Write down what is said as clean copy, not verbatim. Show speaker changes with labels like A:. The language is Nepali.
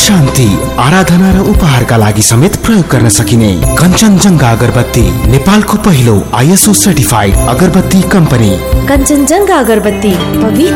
A: शान्ति, आराधना र उपहारका लागि समेत प्रयोग गर्न सकिने कञ्चनजङ्घा अगरबत्ती नेपालको पहिलो ISO सर्टिफाइड अगरबत्ती कम्पनी।
B: कञ्चनजङ्घा अगरबत्ती